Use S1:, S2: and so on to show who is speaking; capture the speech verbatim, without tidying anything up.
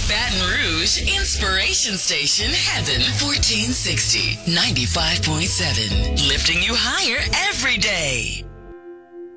S1: Baton Rouge Inspiration Station Heaven fourteen sixty, ninety-five point seven. Lifting you higher every day.